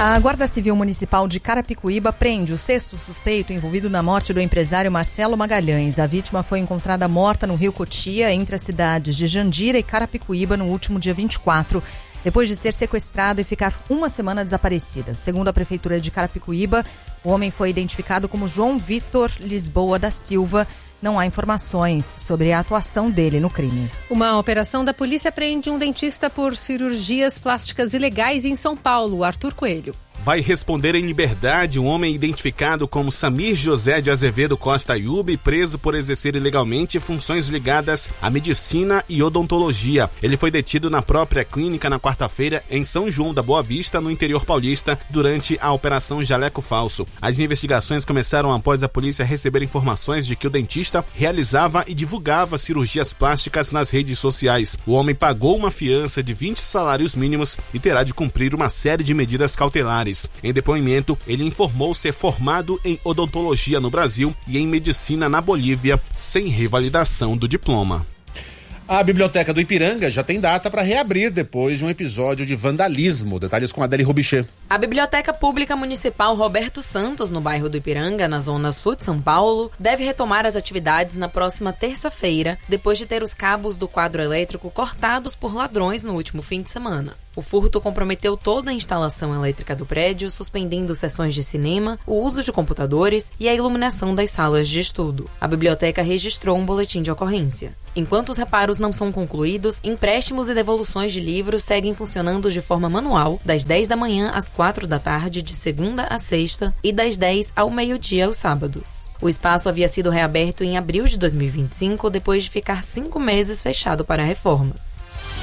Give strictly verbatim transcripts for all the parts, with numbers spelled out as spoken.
A Guarda Civil Municipal de Carapicuíba prende o sexto suspeito envolvido na morte do empresário Marcelo Magalhães. A vítima foi encontrada morta no Rio Cotia, entre as cidades de Jandira e Carapicuíba, no último dia vinte e quatro, depois de ser sequestrada e ficar uma semana desaparecida. Segundo a Prefeitura de Carapicuíba, o homem foi identificado como João Vitor Lisboa da Silva. Não há informações sobre a atuação dele no crime. Uma operação da polícia prende um dentista por cirurgias plásticas ilegais em São Paulo. Arthur Coelho. Vai responder em liberdade um homem identificado como Samir José de Azevedo Costa Ayub, preso por exercer ilegalmente funções ligadas à medicina e odontologia. Ele foi detido na própria clínica na quarta-feira em São João da Boa Vista, no interior paulista, durante a Operação Jaleco Falso. As investigações começaram após a polícia receber informações de que o dentista realizava e divulgava cirurgias plásticas nas redes sociais. O homem pagou uma fiança de vinte salários mínimos e terá de cumprir uma série de medidas cautelares. Em depoimento, ele informou ser formado em odontologia no Brasil e em medicina na Bolívia, sem revalidação do diploma. A Biblioteca do Ipiranga já tem data para reabrir depois de um episódio de vandalismo. Detalhes com a Adele Robichê. A Biblioteca Pública Municipal Roberto Santos, no bairro do Ipiranga, na zona sul de São Paulo, deve retomar as atividades na próxima terça-feira, depois de ter os cabos do quadro elétrico cortados por ladrões no último fim de semana. O furto comprometeu toda a instalação elétrica do prédio, suspendendo sessões de cinema, o uso de computadores e a iluminação das salas de estudo. A biblioteca registrou um boletim de ocorrência. Enquanto os reparos não são concluídos, empréstimos e devoluções de livros seguem funcionando de forma manual, das dez da manhã às quatro da tarde, de segunda a sexta, e das dez ao meio-dia aos sábados. O espaço havia sido reaberto em abril de dois mil e vinte e cinco, depois de ficar cinco meses fechado para reformas.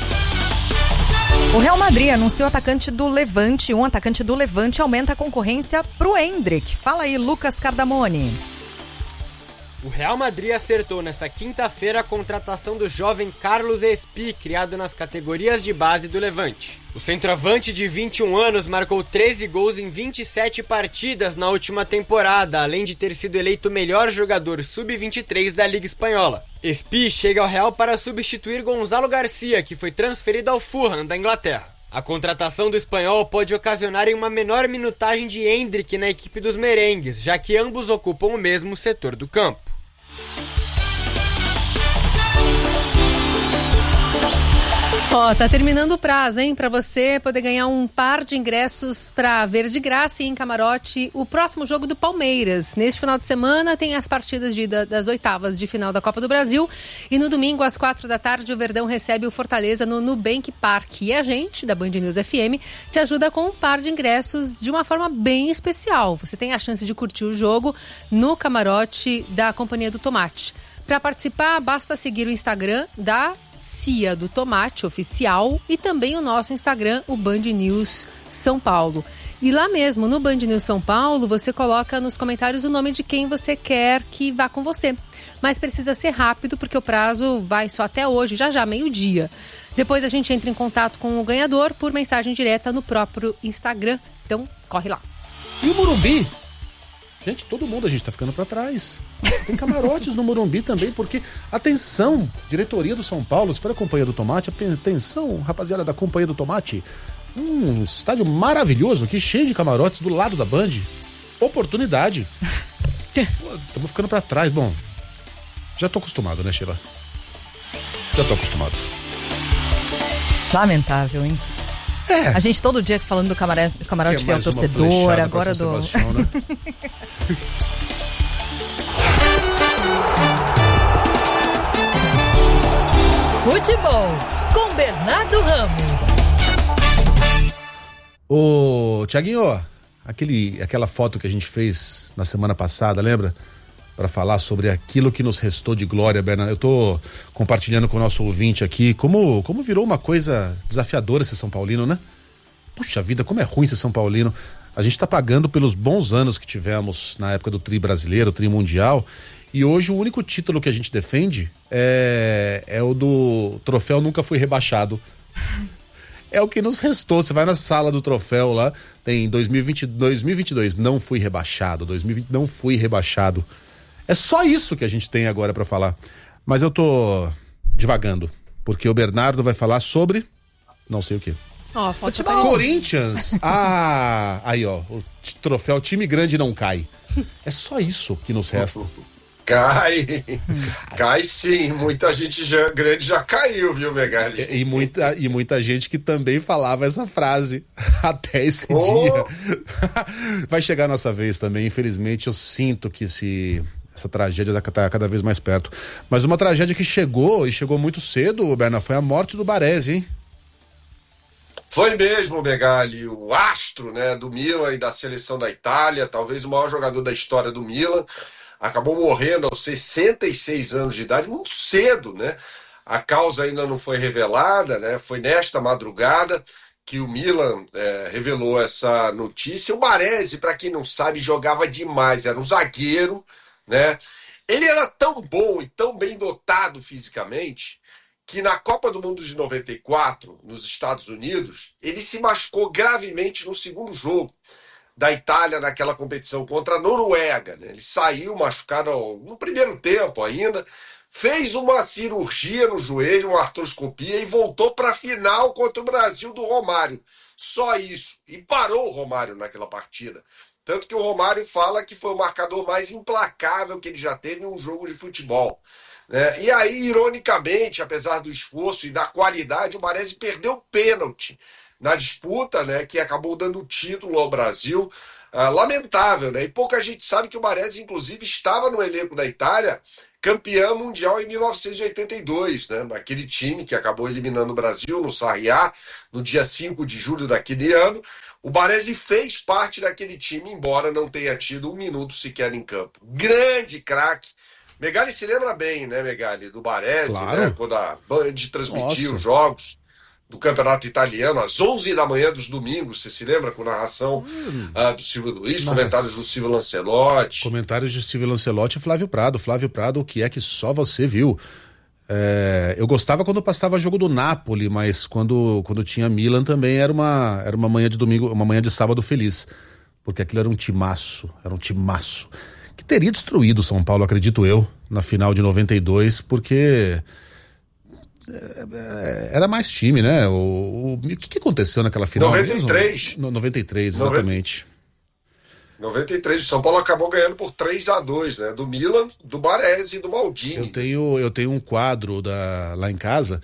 O Real Madrid anunciou o atacante do Levante. Um atacante do Levante aumenta a concorrência para o Endrick. Fala aí, Lucas Cardamone. O Real Madrid acertou nessa quinta-feira a contratação do jovem Carlos Espi, criado nas categorias de base do Levante. O centroavante de vinte e um anos marcou treze gols em vinte e sete partidas na última temporada, além de ter sido eleito o melhor jogador sub vinte e três da Liga Espanhola. Espi chega ao Real para substituir Gonzalo Garcia, que foi transferido ao Fulham da Inglaterra. A contratação do espanhol pode ocasionar uma menor minutagem de Endrick na equipe dos merengues, já que ambos ocupam o mesmo setor do campo. Ó, oh, tá terminando o prazo, hein? Pra você poder ganhar um par de ingressos pra ver de graça e em camarote o próximo jogo do Palmeiras. Neste final de semana tem as partidas de, das oitavas de final da Copa do Brasil. E no domingo, às quatro da tarde, o Verdão recebe o Fortaleza no Nubank Park. E a gente, da Band News F M, te ajuda com um par de ingressos de uma forma bem especial. Você tem a chance de curtir o jogo no camarote da Companhia do Tomate. Para participar, basta seguir o Instagram da Cia do Tomate Oficial e também o nosso Instagram, o Band News São Paulo. E lá mesmo, no Band News São Paulo, você coloca nos comentários o nome de quem você quer que vá com você. Mas precisa ser rápido, porque o prazo vai só até hoje, já já, meio-dia. Depois a gente entra em contato com o ganhador por mensagem direta no próprio Instagram. Então, corre lá. E o Morumbi? Gente, todo mundo, a gente tá ficando pra trás. Tem camarotes no Morumbi também, porque, atenção, diretoria do São Paulo, se for a Companhia do Tomate, atenção, rapaziada da Companhia do Tomate, um estádio maravilhoso aqui, cheio de camarotes do lado da Band. Oportunidade. Estamos ficando pra trás. Bom, já tô acostumado, né, Sheila? Já tô acostumado. Lamentável, hein? É. A gente todo dia falando do camarote, camarote fiel torcedor, agora do... Né? Futebol com Bernardo Ramos. Ô, Thiaguinho, aquele, aquela foto que a gente fez na semana passada, lembra? Para falar sobre aquilo que nos restou de glória, Bernardo. Eu tô compartilhando com o nosso ouvinte aqui como, como virou uma coisa desafiadora ser São Paulino, né? Puxa vida, como é ruim ser São Paulino. A gente tá pagando pelos bons anos que tivemos na época do tri brasileiro, tri mundial, e hoje o único título que a gente defende é, é o do troféu nunca foi rebaixado. É o que nos restou. Você vai na sala do troféu lá, tem dois mil e vinte, dois mil e vinte e dois, não fui rebaixado, dois mil e vinte, não fui rebaixado. É só isso que a gente tem agora pra falar. Mas eu tô divagando, porque o Bernardo vai falar sobre não sei o quê. Ó, oh, falta Corinthians. Ah, aí ó, o troféu time grande não cai. É só isso que nos resta. Cai, cai sim, muita gente já, grande já caiu, viu, Megali? E, e, muita, e muita gente que também falava essa frase até esse oh. dia. Vai chegar a nossa vez também, infelizmente eu sinto que esse, essa tragédia está cada vez mais perto. Mas uma tragédia que chegou, e chegou muito cedo, Berna, foi a morte do Baresi, hein? Foi mesmo, Megali, o astro, né, do Milan e da seleção da Itália, talvez o maior jogador da história do Milan. Acabou morrendo aos sessenta e seis anos de idade, muito cedo, né? A causa ainda não foi revelada, né? Foi nesta madrugada que o Milan é, revelou essa notícia. O Baresi, para quem não sabe, jogava demais, era um zagueiro, né? Ele era tão bom e tão bem dotado fisicamente que na Copa do Mundo de noventa e quatro, nos Estados Unidos, ele se machucou gravemente no segundo jogo da Itália naquela competição contra a Noruega, né? Ele saiu machucado no primeiro tempo ainda, fez uma cirurgia no joelho, uma artroscopia e voltou para a final contra o Brasil do Romário. Só isso. E parou o Romário naquela partida. Tanto que o Romário fala que foi o marcador mais implacável que ele já teve em um jogo de futebol, né? E aí, ironicamente, apesar do esforço e da qualidade, o Baresi perdeu o pênalti na disputa, né, que acabou dando o título ao Brasil. Ah, lamentável, né? E pouca gente sabe que o Baresi, inclusive, estava no elenco da Itália, campeão mundial em mil novecentos e oitenta e dois, né? Naquele time que acabou eliminando o Brasil no Sarriá, no dia cinco de julho daquele ano. O Baresi fez parte daquele time, embora não tenha tido um minuto sequer em campo. Grande craque. Megali se lembra bem, né, Megali, do Baresi, claro, né? Quando a Band transmitia os jogos do Campeonato Italiano, às onze da manhã dos domingos, você se lembra? Com narração hum. uh, do Silvio Luiz, Nossa. comentários do Silvio Lancelotti. Comentários de Silvio Lancelotti e Flávio Prado. Flávio Prado, o que é que só você viu? É, eu gostava quando passava jogo do Napoli, mas quando, quando tinha Milan também era uma, era uma manhã de domingo, uma manhã de sábado feliz, porque aquilo era um timaço, era um timaço, que teria destruído o São Paulo, acredito eu, na final de noventa e dois, porque era mais time, né? O, o, o que, que aconteceu naquela final? noventa e três. No, noventa e três, exatamente. noventa e três, o São Paulo acabou ganhando por três a dois, né? Do Milan, do Baresi e do Maldini. Eu tenho, eu tenho um quadro da, lá em casa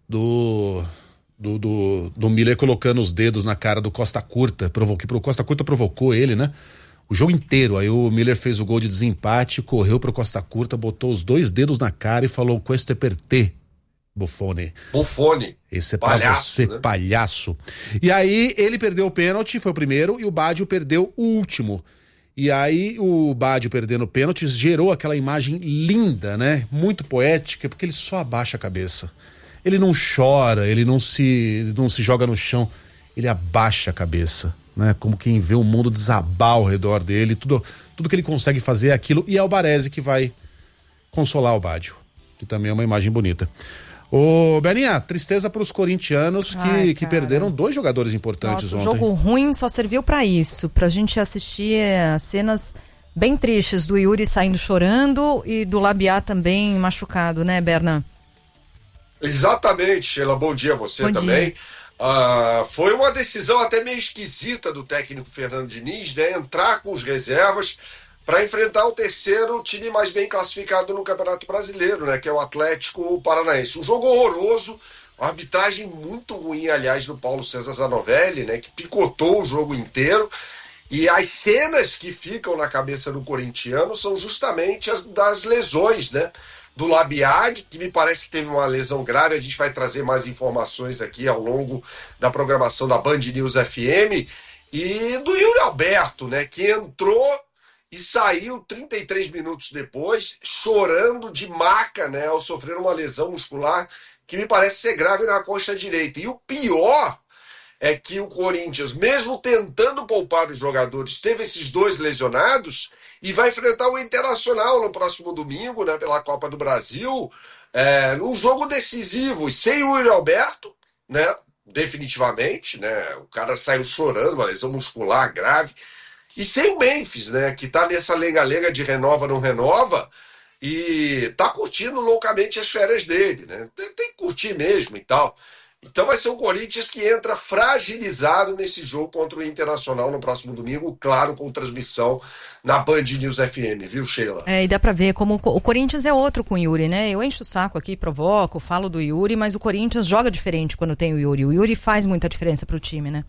do, do, do, do Miller colocando os dedos na cara do Costa Curta, provo, que o Costa Curta provocou ele, né? O jogo inteiro. Aí o Miller fez o gol de desempate, correu pro Costa Curta, botou os dois dedos na cara e falou: "Questo è per te, Buffone." Buffone. Esse é pra palhaço, você, né? Palhaço. E aí ele perdeu o pênalti, foi o primeiro, e o Baggio perdeu o último. E aí o Baggio perdendo o pênalti gerou aquela imagem linda, né? Muito poética, porque ele só abaixa a cabeça. Ele não chora, ele não se, não se joga no chão, ele abaixa a cabeça, né? Como quem vê o mundo desabar ao redor dele, tudo, tudo que ele consegue fazer é aquilo, e é o Baresi que vai consolar o Baggio, que também é uma imagem bonita. Ô, Beninha, tristeza para os corintianos Ai, que, que perderam dois jogadores importantes Nossa, ontem. O jogo ruim só serviu para isso, pra gente assistir é, cenas bem tristes do Yuri saindo chorando e do Labiá também machucado, né, Berna? Exatamente, Sheila, bom dia a você bom também. Uh, foi uma decisão até meio esquisita do técnico Fernando Diniz, né, entrar com os reservas para enfrentar o terceiro time mais bem classificado no Campeonato Brasileiro, né, que é o Atlético Paranaense. Um jogo horroroso, uma arbitragem muito ruim, aliás, do Paulo César Zanovelli, né, que picotou o jogo inteiro. E as cenas que ficam na cabeça do corintiano são justamente as das lesões, né, do Labiá, que me parece que teve uma lesão grave. A gente vai trazer mais informações aqui ao longo da programação da Band News F M. E do Yuri Alberto, né, que entrou e saiu trinta e três minutos depois, chorando de maca, né, ao sofrer uma lesão muscular que me parece ser grave na coxa direita. E o pior é que o Corinthians, mesmo tentando poupar os jogadores, teve esses dois lesionados e vai enfrentar o Internacional no próximo domingo, né, pela Copa do Brasil, é, num jogo decisivo. E sem o Yuri Alberto, né, definitivamente, né, o cara saiu chorando, uma lesão muscular grave. E sem o Memphis, né, que tá nessa lenga-lenga de renova, não renova, e tá curtindo loucamente as férias dele, né? Tem, tem que curtir mesmo e tal. Então vai ser um Corinthians que entra fragilizado nesse jogo contra o Internacional no próximo domingo, claro, com transmissão na Band News F M, viu, Sheila? É, e dá pra ver como o Corinthians é outro com o Yuri, né? Eu encho o saco aqui, provoco, falo do Yuri, mas o Corinthians joga diferente quando tem o Yuri. O Yuri faz muita diferença pro time, né?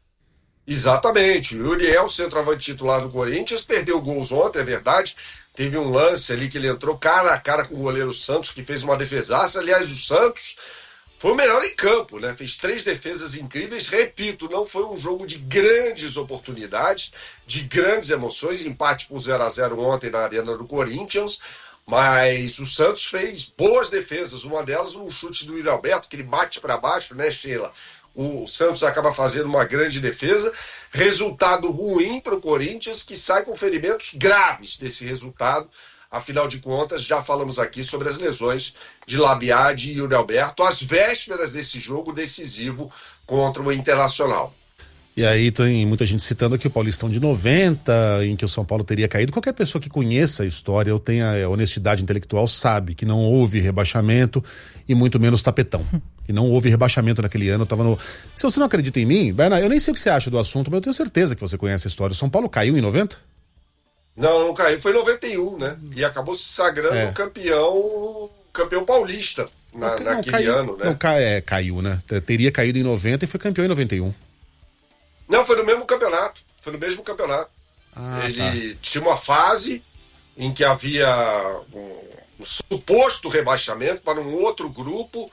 Exatamente. O Yuri é o centroavante titular do Corinthians, perdeu gols ontem, é verdade. Teve um lance ali que ele entrou cara a cara com o goleiro Santos, que fez uma defesaça. Aliás, o Santos foi o melhor em campo, né? Fez três defesas incríveis. Repito, não foi um jogo de grandes oportunidades, de grandes emoções. Empate por zero a zero ontem na Arena do Corinthians. Mas o Santos fez boas defesas. Uma delas, um chute do Yuri Alberto, que ele bate para baixo, né, Sheila? O Santos acaba fazendo uma grande defesa. Resultado ruim para o Corinthians, que sai com ferimentos graves desse resultado. Afinal de contas, já falamos aqui sobre as lesões de Labiade e Yuri Alberto, às vésperas desse jogo decisivo contra o Internacional. E aí tem muita gente citando aqui o Paulistão de noventa, em que o São Paulo teria caído. Qualquer pessoa que conheça a história ou tenha honestidade intelectual sabe que não houve rebaixamento e muito menos tapetão. E não houve rebaixamento naquele ano. Eu tava no... Se você não acredita em mim, Bernardo, eu nem sei o que você acha do assunto, mas eu tenho certeza que você conhece a história. O São Paulo caiu em noventa? Não, não caiu. Foi em noventa e um, né? E acabou se sagrando é. campeão, campeão paulista na, não, naquele caiu, ano, né? Não, cai, é, caiu, né? Teria caído em noventa e foi campeão em noventa e um. Não, foi no mesmo campeonato. Foi no mesmo campeonato. Ah, Ele tá. tinha uma fase em que havia um, um suposto rebaixamento para um outro grupo.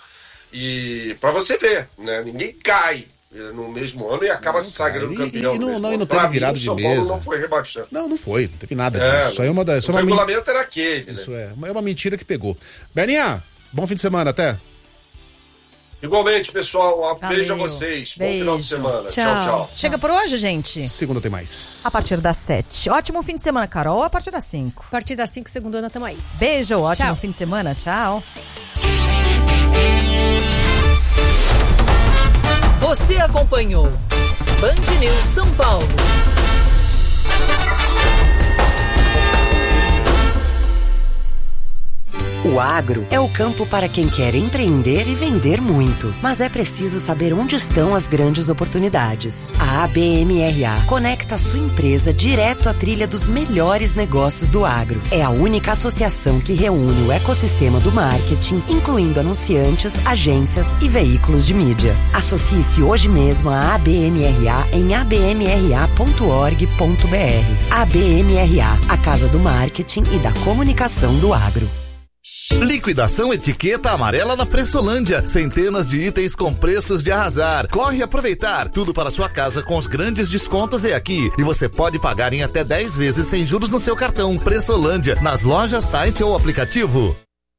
E para você ver, né? Ninguém cai no mesmo ano e acaba não, se sagrando e, campeão. E, e não, não, e não teve virado de São mesa. Paulo não foi rebaixado. Não, não foi. Não teve nada É, disso. Isso aí é uma da, isso o é uma regulamento men... era aquele. Isso né? é. É uma mentira que pegou. Berninha, bom fim de semana, até. Igualmente, pessoal. Um Valeu. beijo a vocês. Beijo. Bom final de semana. Tchau. Tchau, tchau. Chega por hoje, gente? Segunda tem mais. A partir das sete. Ótimo fim de semana, Carol. A partir das cinco. A partir das cinco, segundona, tamo aí. Beijo, ótimo Tchau. fim de semana. Tchau. Você acompanhou Band News São Paulo. O agro é o campo para quem quer empreender e vender muito. Mas é preciso saber onde estão as grandes oportunidades. A A B M R A conecta a sua empresa direto à trilha dos melhores negócios do agro. É a única associação que reúne o ecossistema do marketing, incluindo anunciantes, agências e veículos de mídia. Associe-se hoje mesmo à A B M R A em a b m r a ponto org ponto b r. A B M R A, a casa do marketing e da comunicação do agro. Liquidação etiqueta amarela na Pressolândia. Centenas de itens com preços de arrasar. Corre aproveitar. Tudo para sua casa com os grandes descontos é aqui. E você pode pagar em até dez vezes sem juros no seu cartão. Pressolândia, nas lojas, site ou aplicativo.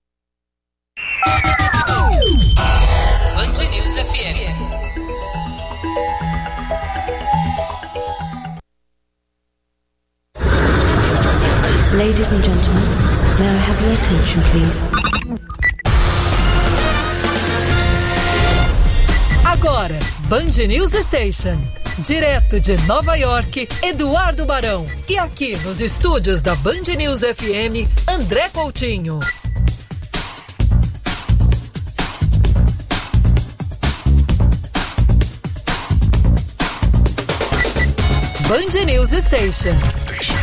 Band News F M. Ladies and gentlemen, may I have your attention, please? Agora, Band News Station. Direto de Nova York, Eduardo Barão. E aqui nos estúdios da Band News F M, André Coutinho. Band News Station.